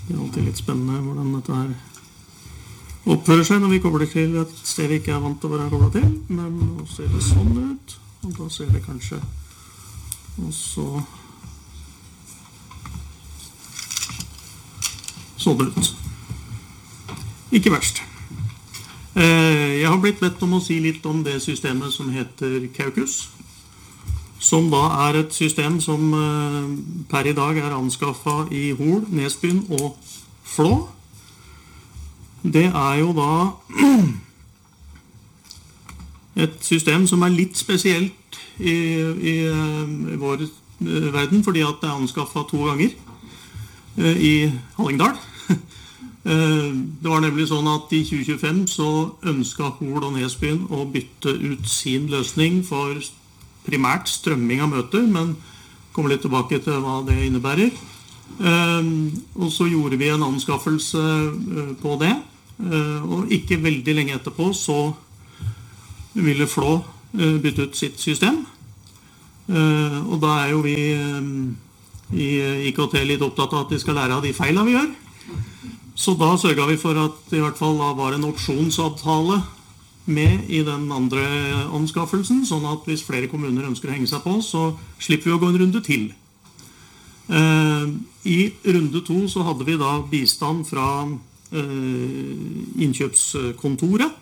Det alltid litt spennende hvordan dette her oppfører seg når vi kobler til et sted vi ikke vant til å være koblet til. Men nå ser det sånn ut, og da ser det kanskje også sånn ut. Ikke verst. Jeg har blitt bedt om å si litt om det systemet som heter Kaukus, som da et system som per i dag anskaffet i Hol, Nesbyen og Flå. Det jo da et system som litt spesielt i vår verden, fordi at det anskaffet 2 ganger i Hallingdal. Det var nemlig sånn at i 2025 så ønsket Hol og Nesbyen å bytte ut sin løsning for primært strømming av møter, men kommer litt tilbake til hva det innebærer. Og så gjorde vi en anskaffelse på det, og ikke veldig lenge etterpå så ville Flå bytte ut sitt system. Og da jo vi i IKT litt opptatt av at de skal lære av de feilene vi gjør. Så da sørget vi for at i hvert fall da var en opsjonsavtale med i den andre anskaffelsen, sånn at hvis flere kommuner ønsker å henge seg på, så slipper vi å gå en runde til. I runde 2 så hadde vi da bistand fra innkjøpskontoret,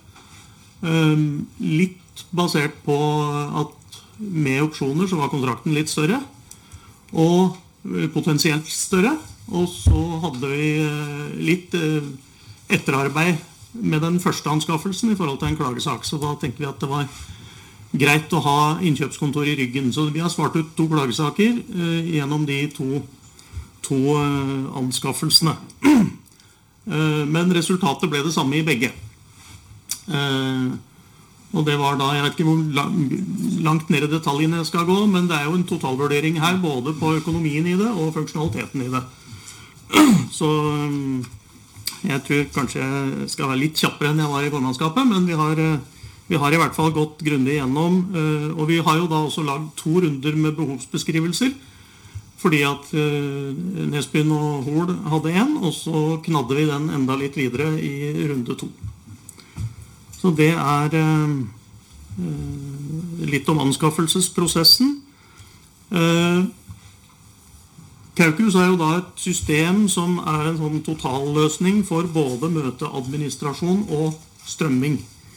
litt basert på at med opsjoner så var kontrakten litt større, og potensielt større, og så hadde vi litt etterarbeid med den første anskaffelsen i forhold til en klagesak, så da tenkte vi at det var greit å ha innkjøpskontor i ryggen. Så vi har svart ut 2 klagesaker gjennom de to anskaffelsene. Men resultatet ble det samme i begge. Og det var da, jeg vet ikke hvor langt ned i detaljene jeg skal gå, men det jo en totalvurdering her, både på økonomien i det og funksjonaliteten i det. Så jeg tror kanskje jeg skal være litt kjappere enn jeg var i formannskapet, men vi har i hvert fall gått grundig gjennom, og vi har jo da også lagd 2 runder med behovsbeskrivelser, fordi at Nesbyen og Hol hadde en, og så knadde vi den enda litt videre i runde 2. Så det litt om anskaffelsesprosessen. Kaukus jo da et system som en sånn totalløsning for både møteadministrasjon og strømming.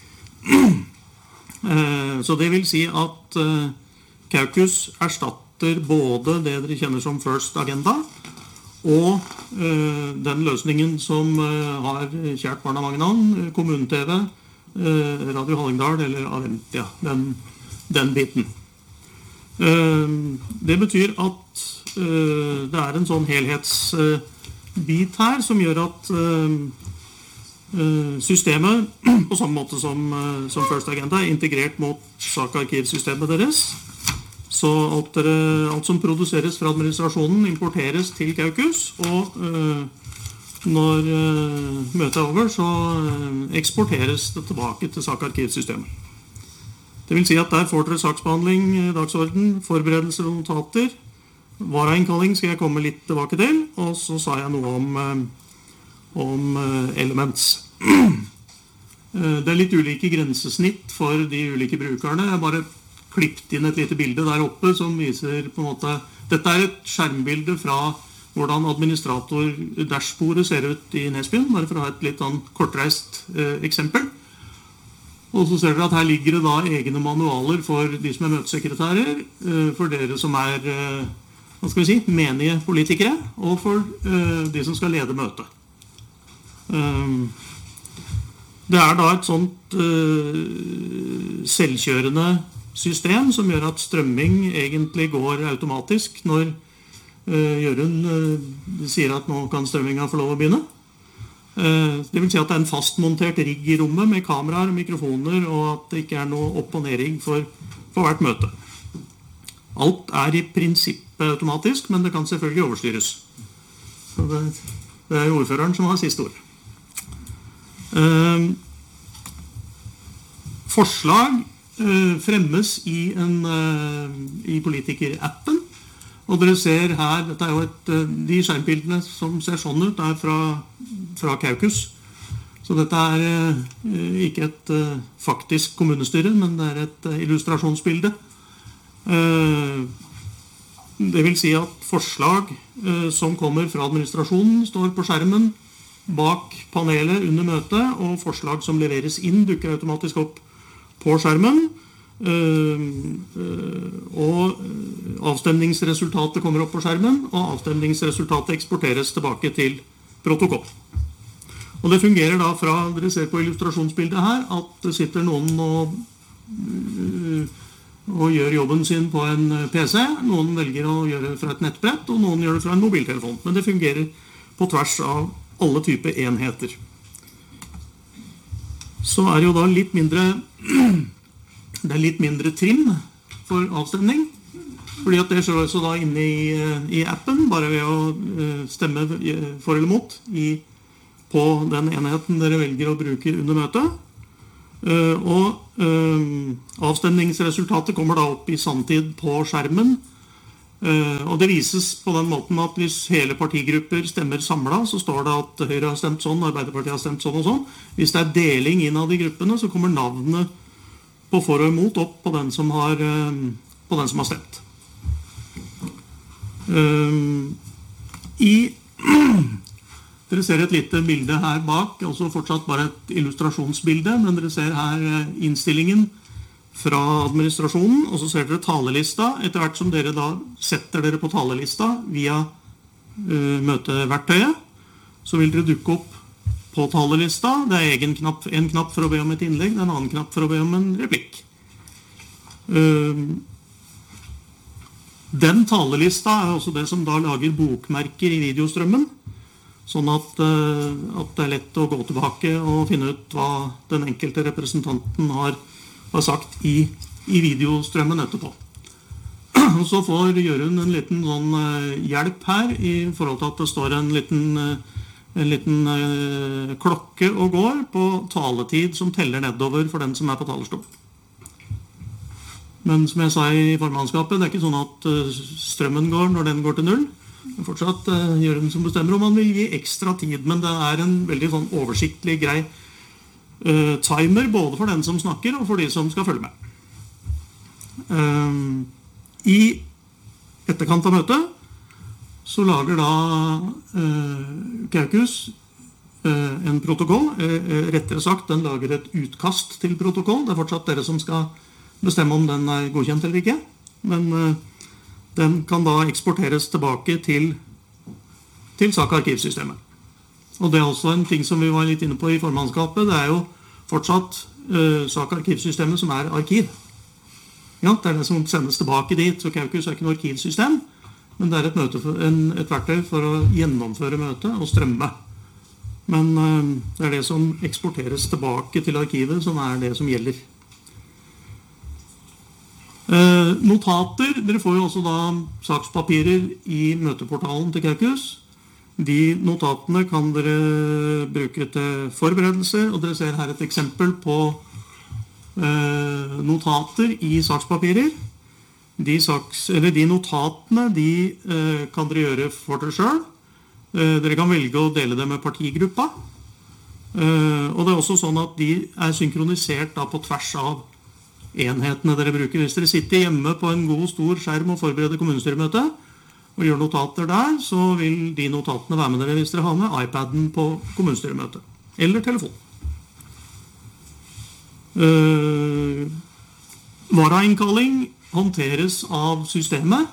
Så det vil si at Kaukus erstatter både det dere kjenner som First Agenda og den løsningen som har kjært barna mange navn, Kommune-TV, Radio Hallingdal eller Aventia, den biten. Det betyr at det en sånn helhetsbit her som gjør at systemet på samme måte som First Agenda integrert mot sakarkivsystemet deres. Så alt som produseres fra administrasjonen importeres til Kaukus, og når møtet over så eksporteres det tilbake til sakarkivsystemet. Det vil si at der får dere saksbehandling, dagsorden, forberedelser og notater. Varainnkalling skal jeg komme litt tilbake til, og så sa jeg noe om Elements. Det litt ulike grensesnitt for de ulike brukerne. Jeg bare klippet inn et lite bilde der oppe som viser på en måte, dette et skjermbilde fra hvordan administrator-dashbordet ser ut i Nesbyen, bare for å ha et litt kortreist eksempel. Og så ser dere at her ligger det da egne manualer for de som møtesekretærer, for dere som hva skal vi si, menige politikere, og for de som skal lede møtet. Det da et sånt selvkjørende system som gjør at strømming egentlig går automatisk når Jørund sier at nå kan strømminga få lov å begynne. Det vil si at det en fastmontert rigg i rommet med kameraer og mikrofoner, og at det ikke noe opp- og nedrigg for hvert møte. Alt i prinsippet automatisk, men det kan selvfølgelig overstyres. Så det ordføreren som har siste ord. Forslag fremmes i politikerappen, Og dere ser her, dette jo de skjermbildene som ser sånn ut, fra Kaukus. Så dette ikke et faktisk kommunestyre, men det et illustrasjonsbilde. Det vil si at forslag som kommer fra administrasjonen står på skjermen bak panelet under møtet, og forslag som leveres inn dukker automatisk opp på skjermen. Og avstemningsresultatet kommer opp på skjermen, og avstemningsresultatet eksporteres tilbake til protokoll. Og det fungerer da fra, dere ser på illustrasjonsbildet her, at det sitter noen og gjør jobben sin på en PC. Noen velger å gjøre det fra et nettbrett, og noen gjør det fra en mobiltelefon. Men det fungerer på tvers av alle typer enheter. Så det jo da litt mindre, det litt mindre trim for avstemning. Fordi at det skjer også da inne i appen, bare ved å stemme for eller mot på den enheten dere velger å bruke under møtet. Og avstemningsresultatet kommer da opp i sanntid på skjermen. Og det vises på den måten at hvis hele partigrupper stemmer samlet, så står det at Høyre har stemt sånn, Arbeiderpartiet har stemt sånn og sånn. Hvis det deling innad i gruppene, så kommer navnet på for og imot opp på den som har stemt. Dere ser et lite bilde her bak, altså fortsatt bare et illustrasjonsbilde, men dere ser her innstillingen fra administrasjonen, og så ser dere talelista. Etter hvert som dere da setter dere på talelista via møteverktøyet, så vil dere dukke opp på talelista. Det en knapp for å be om et innlegg, det en annen knapp for å be om en replikk. Den talelista også det som da lager bokmerker i videostrømmen, sånn at det lett å gå tilbake og finne ut hva den enkelte representanten har sagt i videostrømmen etterpå. Og så får Jørund en liten sånn hjelp her i forhold til at det står en liten klokke og går på taletid som teller nedover for den som på talerstolen. Men som jeg sa i formannskapet, det ikke sånn at strømmen går når den går til null. Det fortsatt Jørund som bestemmer om han vil gi ekstra tid, men det en veldig sånn oversiktlig grei timer, både for den som snakker og for de som skal følge med. I etterkant av møtet så lager da Kaukus en protokoll, rettere sagt, den lager et utkast til protokoll. Det fortsatt dere som skal bestemme om den godkjent eller ikke, men den kan da eksporteres tilbake til sakarkivsystemet. Og det også en ting som vi var litt inne på i formannskapet, det jo fortsatt sakarkivsystemet som arkiv. Ja, det det som sendes tilbake dit, så Kaukus ikke noe arkivsystem, men det et verktøy for å gjennomføre møtet og strømme. Men det det som eksporteres tilbake til arkivet som det som gjelder. Notater, dere får jo også da sakspapirer i møteportalen til Kaukus. De notatene kan dere bruke til forberedelse, og dere ser her et eksempel på notater i sakspapirer. De notatene kan dere gjøre for dere selv. Dere kan velge å dele det med partigruppa. Og det også sånn at de synkronisert da på tvers av enhetene dere bruker. Hvis dere sitter hjemme på en god, stor skjerm og forbereder kommunestyremøte, og gjør notater der, så vil de notatene være med dere hvis dere har med iPaden på kommunestyremøte. Eller telefon. Varainnkalling håndteres av systemet,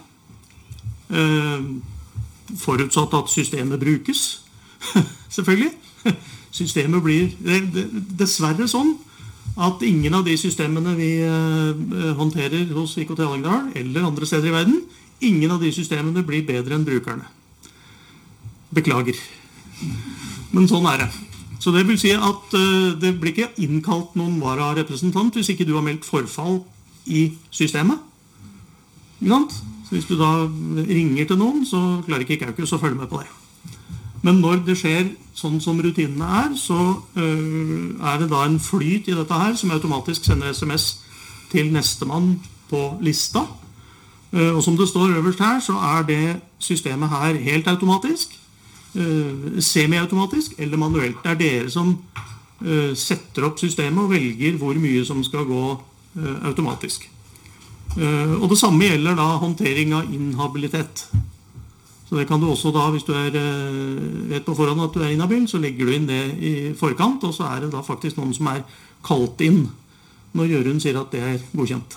forutsatt at systemet brukes, selvfølgelig. Systemet blir dessverre sånn at ingen av de systemene vi håndterer hos IKT Hallingdal eller andre steder i verden, ingen av de systemene blir bedre enn brukerne. Beklager. Men sånn det. Så det vil si at det blir ikke innkalt noen vararepresentant hvis ikke du har meldt forfall i systemet. Så hvis du da ringer til noen, så klarer ikke Kaukus å følge med på det. Men når det skjer sånn som rutinene så det da en flyt i dette her som automatisk sender SMS til nestemann på lista. Og som det står øverst her, så det systemet her helt automatisk, semi-automatisk eller manuelt. Det dere som setter opp systemet og velger hvor mye som skal gå automatisk. Og det samme gjelder da håndtering av inhabilitet. Så det kan du også da, hvis du vet på forhånd at du inhabil, så legger du inn det i forkant, og så det da faktisk noen som kalt inn når juryen sier at det godkjent.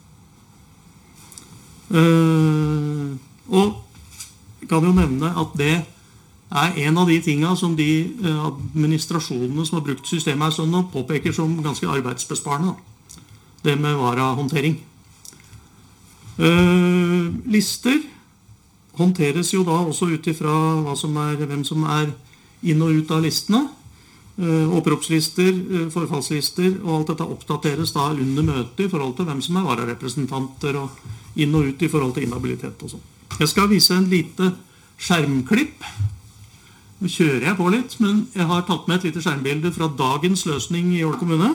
Og jeg kan jo nevne at det en av de tingene som de administrasjonene som har brukt systemet sånn og påpeker som ganske arbeidsbesparende. Det med varahåndtering. Lister håndteres jo da også ut ifra hvem som inn og ut av listene. Oppropslister, forfallslister og alt dette oppdateres da under møtet i forhold til hvem som vararepresentanter og inn og ut i forhold til inhabilitet og sånn. Jeg skal vise en lite skjermklipp. Nå kjører jeg på litt, men jeg har tatt med et lite skjermbilde fra dagens løsning i Ål kommune.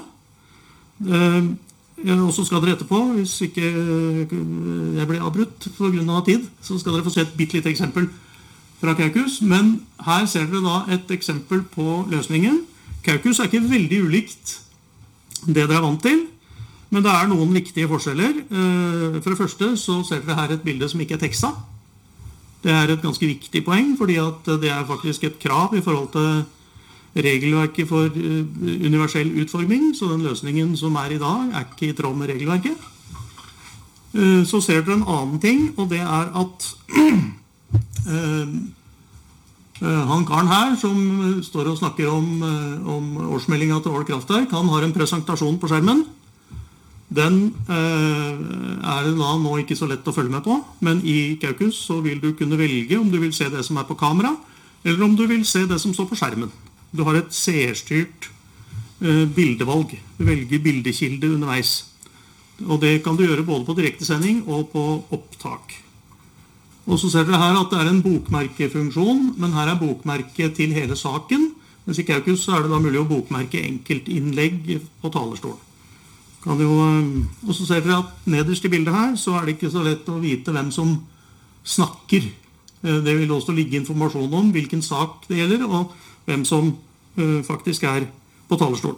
Og så skal dere etterpå, hvis ikke jeg blir avbrutt på grunn av tid, så skal dere få se et bitte lite eksempel fra Kaukus. Men her ser dere da et eksempel på løsningen. Kaukus ikke veldig ulikt det dere vant til, men det noen viktige forskjeller. For det første så ser dere her et bilde som ikke tekstet. Det et ganske viktig poeng, fordi at det faktisk et krav i forhold til regelverket for universell utforming, så den løsningen som i dag ikke i tråd med regelverket. Så ser dere en annen ting, og det at han karen her som står og snakker om årsmeldingen til Ål Kraftverk, han har en presentasjon på skjermen. Den det da nå ikke så lett å følge med på, men i Kaukus så vil du kunne velge om du vil se det som på kamera, eller om du vil se det som står på skjermen. Du har et seerstyrt bildevalg. Du velger bildekilde underveis. Og det kan du gjøre både på direktesending og på opptak. Og så ser dere her at det en bokmerkefunksjon, men her bokmerke til hele saken. Mens i Kaukus så det da mulig å bokmerke enkeltinnlegg på talerstolen. Og så ser dere at nederst i bildet her så det ikke så lett å vite hvem som snakker. Det vil også ligge informasjon om hvilken sak det gjelder, og hvem som faktisk på talerstolen.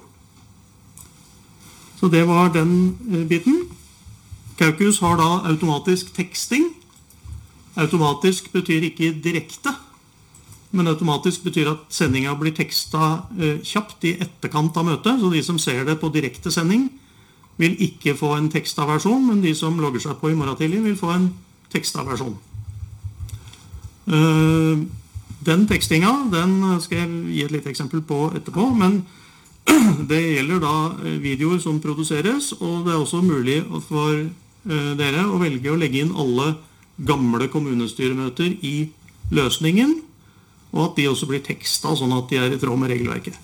Så det var den biten. Kaukus har da automatisk teksting. Automatisk betyr ikke direkte, men automatisk betyr at sendingen blir tekstet kjapt i etterkant av møtet, så de som ser det på direkte sending vil ikke få en tekstaversjon, men de som logger seg på i morgen tidlig vil få en tekstaversjon. Den tekstingen, den skal jeg gi et lite eksempel på etterpå, men det gjelder da videoer som produseres, og det også mulig for dere å velge å legge inn alle gamle kommunestyremøter i løsningen, og at de også blir tekstet sånn at de i tråd med regelverket.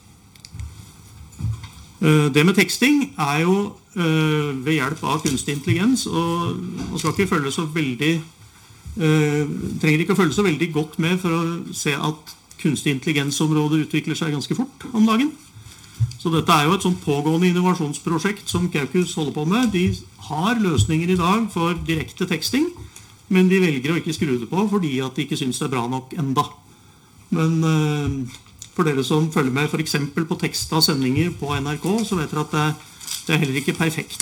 Det med teksting jo ved hjelp av kunstig intelligens, og man skal ikke følge så veldig, trenger ikke å følge så veldig godt med for å se at kunstig intelligensområdet utvikler seg ganske fort om dagen. Så dette jo et sånt pågående innovasjonsprosjekt som Kaukus holder på med. De har løsninger i dag for direkte teksting, men de velger å ikke skru det på fordi at de ikke synes det bra nok enda. Men for dere som følger med for eksempel på tekst av sendinger på NRK, så vet dere at det heller ikke perfekt.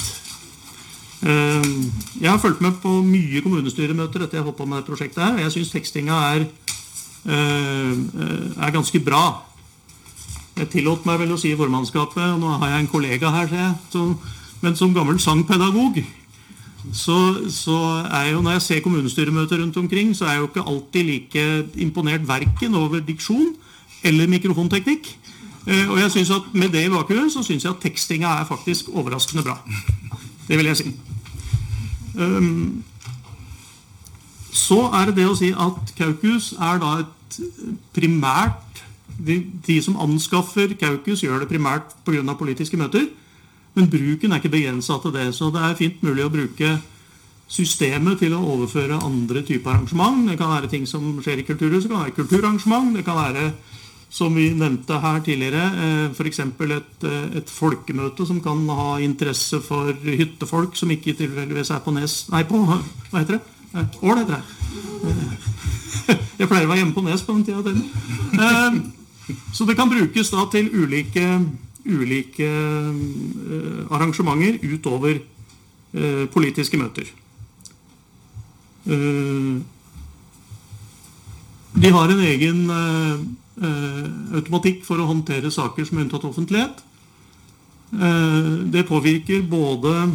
Jeg har fulgt med på mye kommunestyremøter etter jeg holdt på med prosjektet her, og jeg synes tekstingen ganske bra. Jeg tillot meg vel å si i formannskapet, og nå har jeg en kollega her, men som gammel sangpedagog, så jo, når jeg ser kommunestyremøter rundt omkring, så jeg jo ikke alltid like imponert hverken over diksjon eller mikrofonteknikk. Og jeg synes at med det i bakgrunnen, så synes jeg at tekstingen faktisk overraskende bra. Det vil jeg si. Så det å si at Kaukus da et primært, de som anskaffer Kaukus gjør det primært på grunn av politiske møter, men bruken ikke begrenset til det, så det fint mulig å bruke systemet til å overføre andre typer arrangement. Det kan være ting som skjer i kulturhuset, det kan være kulturarrangement, det kan være som vi nevnte her tidligere, for eksempel et folkemøte som kan ha interesse for hyttefolk som ikke tilfeldigvis på Nes, nei på, hva heter det? Ål heter det. Jeg pleier å være hjemme på Nes på den tiden. Så det kan brukes da til ulike arrangementer utover politiske møter. De har en egen automatikk for å håndtere saker som unntatt offentlighet. Det påvirker både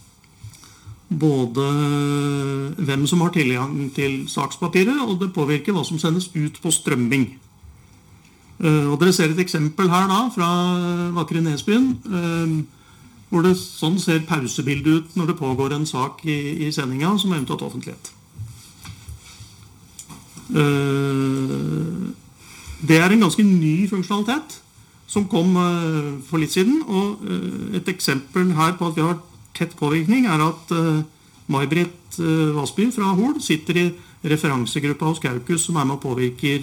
hvem som har tilgang til sakspapiret, og det påvirker hva som sendes ut på strømming. Og dere ser et eksempel her da, fra vakre Nesbyen, hvor det sånn ser pausebildet ut når det pågår en sak i sendingen som er unntatt offentlighet. Det er en ganske ny funksjonalitet som kom for litt siden, og et eksempel her på at vi har tett påvirkning er at May-Britt Vasby fra Hol sitter i referansegruppa hos Kaukus som er med og påvirker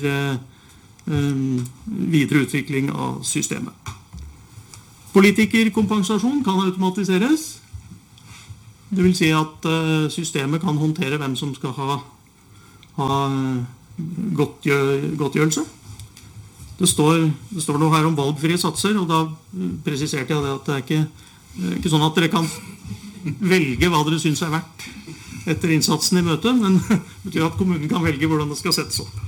videre utvikling av systemet. Politikerkompensasjon kan automatiseres. Det vil si at systemet kan håndtere hvem som skal ha godtgjørelse. Det står noe her om valgfrie satser, og da presiserte jeg det at det er ikke sånn at dere kan velge hva dere synes er verdt etter innsatsen i møtet, men det betyr at kommunen kan velge hvordan det skal settes opp.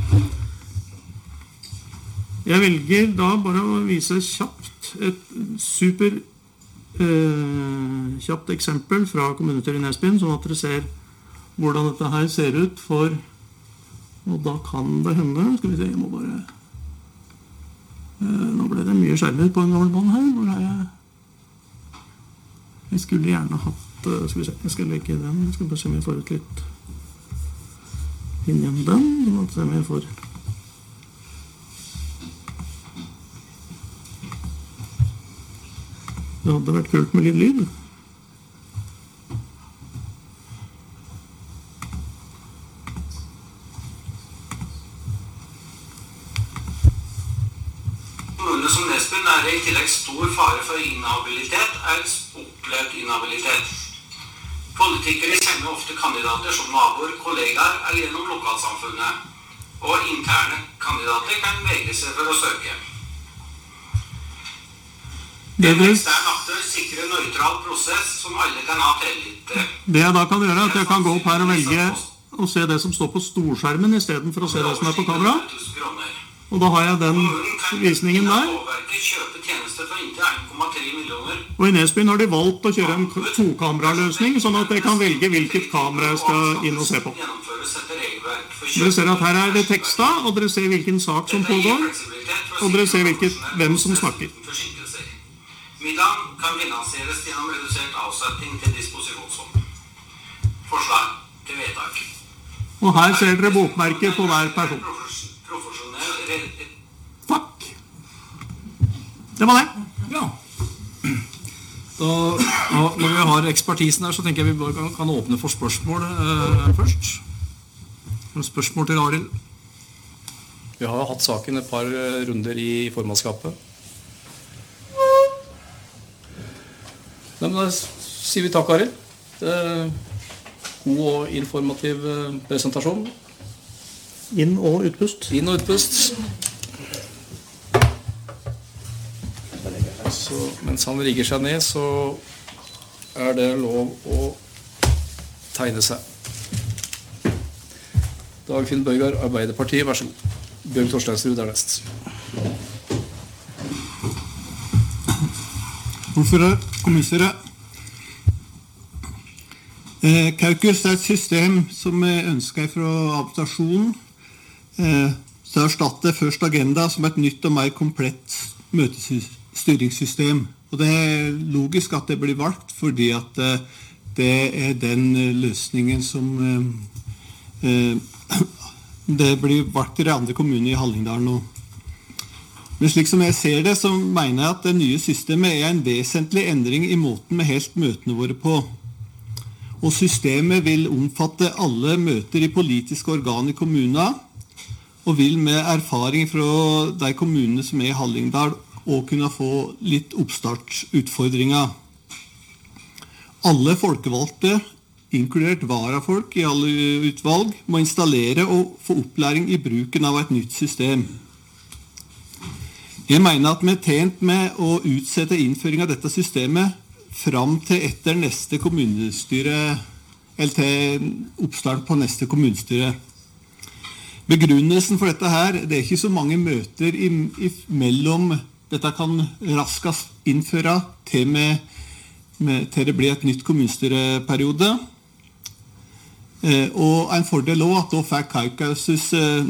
Jeg velger da bare å vise kjapt et kjapt eksempel fra kommunestyret i Nesbyen, sånn at dere ser hvordan dette her ser ut for, og da kan det hende, skal vi se, jeg må bare, nå ble det mye skjermer på en gammel bånd her, hvor har jeg skulle gjerne hatt, skal vi se, jeg skal legge den, jeg skal bare se om jeg får ut litt inn igjen den, sånn at se om jeg får det hadde vært kult med litt lyd. Kommuner som Nesbyen er i tillegg stor fare for inhabilitet, opplevd inhabilitet. Politikere kjenner ofte kandidater som naboer, kollegaer eller gjennom lokalsamfunnet, og interne kandidater kan vegre seg for å søke. En ekstern aktør sikrer en nøytral prosess som alle kan ha tillit til. Det jeg da kan gjøre er at jeg kan gå opp her og velge å se det som står på storskjermen i stedet for å se det som er på kamera. Og da har jeg den visningen der. Og i Nesbyen har de valgt å kjøre en tokameraløsning, sånn at jeg kan velge hvilket kamera jeg skal inn og se på. Dere ser at her er det teksta, og dere ser hvilken sak som pågår, og dere ser hvem som snakker. Middagen kan finansieres gjennom redusert avsetning til disposisjonsfond. Forslag til vedtak. Og her ser dere bokmerker på hver person. Takk. Det var det. Ja. Når vi har ekspertisen her, så tenker jeg vi bare kan åpne for spørsmål først. Spørsmål til Arild. Vi har hatt saken et par runder i formannskapet. Men da sier vi takk, Arild. God og informativ presentasjon. Inn- og utpust. Inn- og utpust. Så, mens han rigger seg ned, så er det lov å tegne seg. Dagfinn Bøygar, Arbeiderpartiet, vær så god. Bjørn Torsteinsrud er nest. Ordfører, kommunestyret. Kaukus er et system som ønsker fra administrasjonen til å erstatte Først Agenda som et nytt og mer komplett møtestyringssystem. Og det er logisk at det blir valgt, fordi at det er den løsningen som det blir valgt i de andre kommunene i Hallingdal nå. Men slik som jeg ser det, så mener jeg at det nye systemet er en vesentlig endring i måten vi helt møtene våre på. Og systemet vil omfatte alle møter i politiske organ i kommunen, og vil med erfaring fra de kommunene som i Hallingdal også kunne få litt oppstartsutfordringer. Alle folkevalgte, inkludert varafolk i alle utvalg, må installere og få opplæring i bruken av et nytt system. Jeg mener at vi er tjent med å utsette innføring av dette systemet fram til etter neste kommunestyre, eller til oppstart på neste kommunestyre. Begrunnelsen for dette her, det er ikke så mange møter mellom dette kan raskast innføre til det blir et nytt kommunestyreperiode. Og en fordel også at da fikk Kaukasus,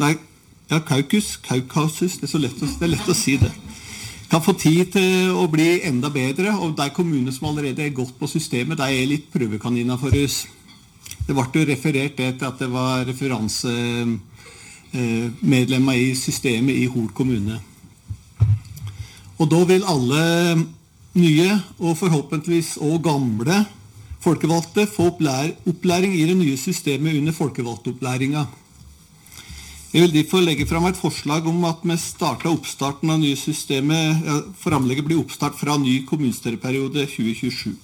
det er så lett å si det, kan få tid til å bli enda bedre, og de kommuner som allerede er godt på systemet, de er litt prøvekaniner for oss. Det ble jo referert til at det var referansemedlemmer i systemet i Hol kommune. Og da vil alle nye og forhåpentligvis også gamle folkevalgte få opplæring i det nye systemet under folkevalgtopplæringen. Jeg vil derfor legge fram et forslag om at vi starter oppstarten av nye systemet, framlegget blir oppstart fra ny kommunestyreperiode 2027.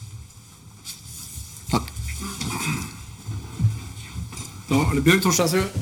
Takk. Da er det Bjørg Torsteinsrud.